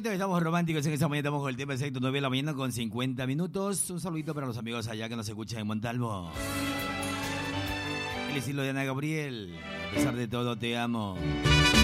bonito, estamos románticos en esta mañana, estamos con el tema exacto 9 de la mañana con 50 minutos. Un saludito para los amigos allá que nos escuchan en Montalvo. El estilo de Ana Gabriel, a pesar de todo te amo.